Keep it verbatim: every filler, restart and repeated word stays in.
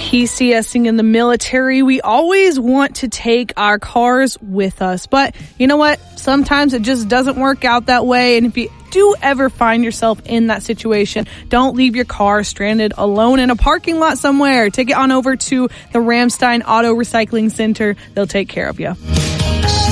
PCSing in the military, we always want to take our cars with us. But you know what? Sometimes it just doesn't work out that way. And if you do ever find yourself in that situation, don't leave your car stranded alone in a parking lot somewhere. Take it on over to the Ramstein Auto Recycling Center. They'll take care of you.